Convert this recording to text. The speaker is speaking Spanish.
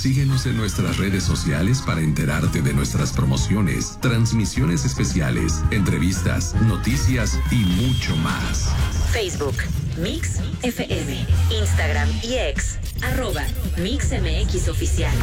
Síguenos en nuestras redes sociales para enterarte de nuestras promociones, transmisiones especiales, entrevistas, noticias y mucho más. Facebook, Mix FM, Instagram y X, @MixMX Oficial.